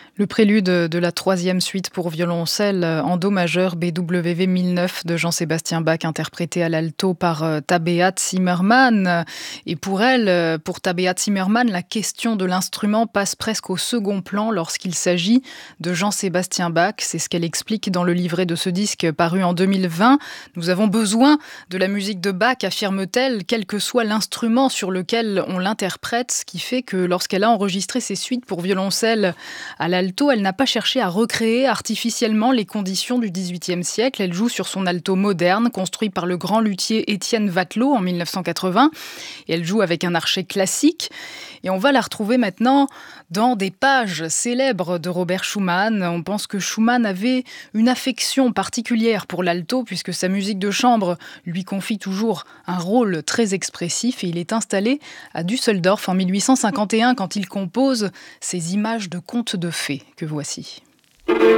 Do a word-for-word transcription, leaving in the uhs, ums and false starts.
Le prélude de la troisième suite pour violoncelle en do majeur B W V mille neuf de Jean-Sébastien Bach, interprété à l'alto par euh, Tabea Zimmermann. Et pour elle, pour Tabea Zimmermann, la question de l'instrument passe presque au second plan lorsqu'il s'agit de Jean-Sébastien Bach. C'est ce qu'elle explique dans le livret de ce disque paru en deux mille vingt. Nous avons besoin de la musique de Bach, affirme-t-elle, quel que soit l'instrument sur lequel on l'interprète, ce qui fait que lorsqu'elle a enregistré ses suites pour violoncelle à l'alto, elle n'a pas cherché à recréer artificiellement les conditions du dix-huitième siècle. Elle joue sur son alto moderne, construit par le grand luthier Étienne Watelot en mille neuf cent quatre-vingts. Et elle joue avec un archet classique. Et on va la retrouver maintenant dans des pages célèbres de Robert Schumann. On pense que Schumann avait une affection particulière pour l'alto, puisque sa musique de chambre lui confie toujours un rôle très expressif. Et il est installé à Düsseldorf en mille huit cent cinquante et un quand il compose ces images de contes de fées que voici.